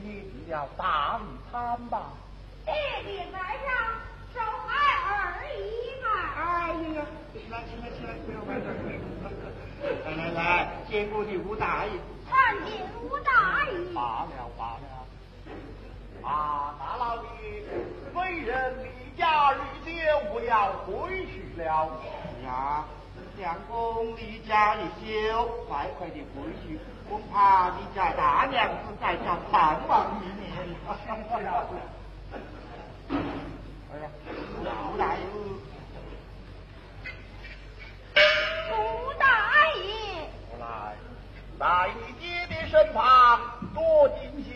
你定要大礼参吧。 一定来上，受二姨嘛。 哎呀，来，见过你吴大爷。 看见吴大爷。 罢了。大老爷，为人离家日久，我要回去了。呀，相公离家日久，快的回去，恐怕你家大娘子在家盼望你呢。哎呀，吴大爷。 吴大爷。 来，在你爹爹身旁多尽